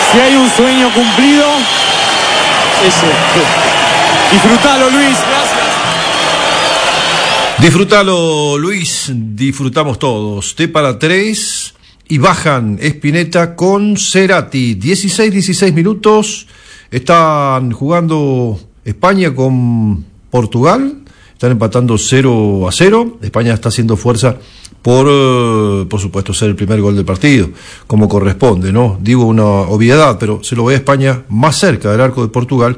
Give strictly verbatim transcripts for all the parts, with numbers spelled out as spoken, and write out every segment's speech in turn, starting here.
Si hay un sueño cumplido, ese. Disfrutalo, Luis. Gracias. Disfrutalo, Luis. Disfrutamos todos. T para tres y bajan Spinetta con Cerati. dieciséis, dieciséis minutos. Están jugando España con Portugal. Están empatando cero a cero. España está haciendo fuerza por, por supuesto, ser el primer gol del partido, como corresponde, ¿no? Digo una obviedad, pero se lo ve a España más cerca del arco de Portugal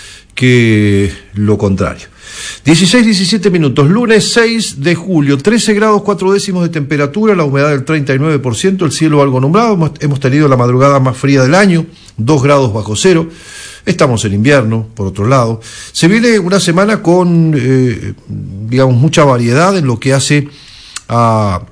que lo contrario. dieciséis, diecisiete minutos, lunes seis de julio, trece grados cuatro décimos de temperatura, la humedad del treinta y nueve por ciento, el cielo algo nublado, hemos, hemos tenido la madrugada más fría del año, dos grados bajo cero. Estamos en invierno, por otro lado. Se viene una semana con, eh, digamos, mucha variedad en lo que hace a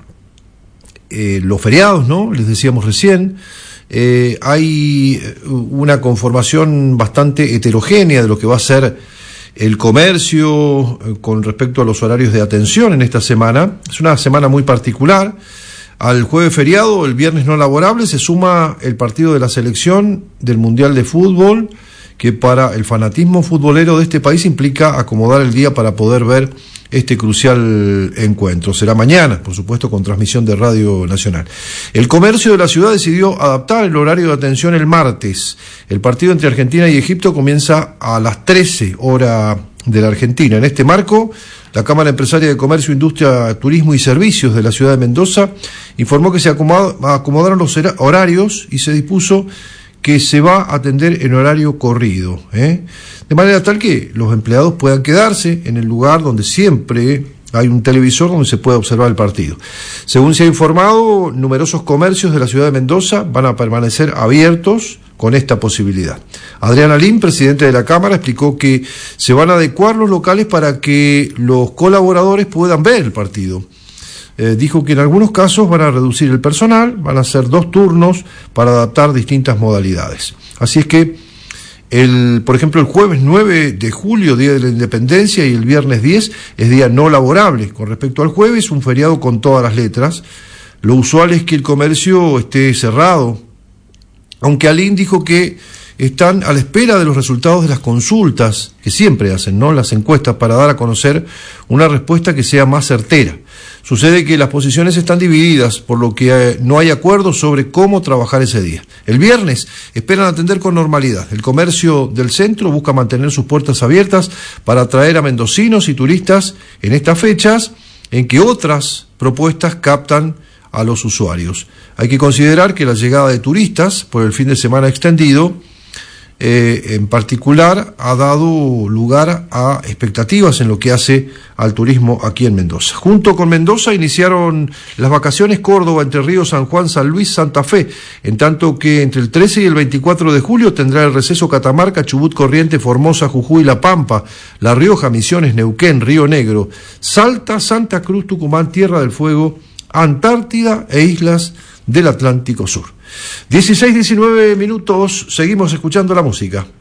eh, los feriados, ¿no? Les decíamos recién. Eh, hay una conformación bastante heterogénea de lo que va a ser el comercio eh, con respecto a los horarios de atención en esta semana. Es una semana muy particular. Al jueves feriado, el viernes no laborable, se suma el partido de la selección del Mundial de Fútbol, que para el fanatismo futbolero de este país implica acomodar el día para poder ver este crucial encuentro. Será mañana, por supuesto, con transmisión de Radio Nacional. El comercio de la ciudad decidió adaptar el horario de atención el martes. El partido entre Argentina y Egipto comienza a las trece, hora de la Argentina. En este marco, la Cámara Empresaria de Comercio, Industria, Turismo y Servicios de la ciudad de Mendoza informó que se acomodaron los horarios y se dispuso que se va a atender en horario corrido, ¿eh? De manera tal que los empleados puedan quedarse en el lugar donde siempre hay un televisor donde se puede observar el partido. Según se ha informado, numerosos comercios de la ciudad de Mendoza van a permanecer abiertos con esta posibilidad. Adrián Alín, presidente de la Cámara, explicó que se van a adecuar los locales para que los colaboradores puedan ver el partido. Eh, dijo que en algunos casos van a reducir el personal, van a hacer dos turnos para adaptar distintas modalidades. Así es que, el, por ejemplo, el jueves nueve de julio, Día de la Independencia, y el viernes diez es día no laborable. Con respecto al jueves, un feriado con todas las letras. Lo usual es que el comercio esté cerrado, aunque Alín dijo que están a la espera de los resultados de las consultas que siempre hacen, ¿no? Las encuestas, para dar a conocer una respuesta que sea más certera. Sucede que las posiciones están divididas, por lo que no hay acuerdo sobre cómo trabajar ese día. El viernes esperan atender con normalidad. El comercio del centro busca mantener sus puertas abiertas para atraer a mendocinos y turistas en estas fechas en que otras propuestas captan a los usuarios. Hay que considerar que la llegada de turistas por el fin de semana extendido Eh, en particular ha dado lugar a expectativas en lo que hace al turismo aquí en Mendoza. Junto con Mendoza iniciaron las vacaciones Córdoba, Entre Ríos, San Juan, San Luis, Santa Fe, en tanto que entre el trece y el veinticuatro de julio tendrá el receso Catamarca, Chubut, Corrientes, Formosa, Jujuy, La Pampa, La Rioja, Misiones, Neuquén, Río Negro, Salta, Santa Cruz, Tucumán, Tierra del Fuego, Antártida e islas del Atlántico Sur. dieciséis, diecinueve minutos, seguimos escuchando la música.